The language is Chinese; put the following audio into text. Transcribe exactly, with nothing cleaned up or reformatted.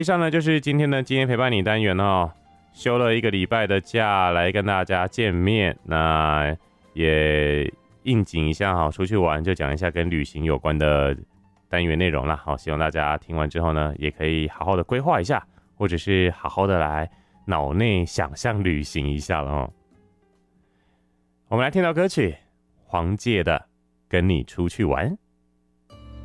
以上呢就是今天的今天陪伴你单元哦，休了一个礼拜的假来跟大家见面，那也应景一下哈，出去玩就讲一下跟旅行有关的单元内容啦。好，希望大家听完之后呢，也可以好好的规划一下，或者是好好的来脑内想象旅行一下了哦。我们来听到歌曲黄玠的《跟你出去玩》。